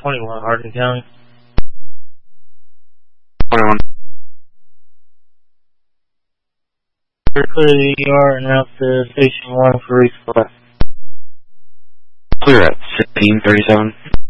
21 Hardin County. 21. Clear the ER and out to Station 1 for resupply. Clear at 1637.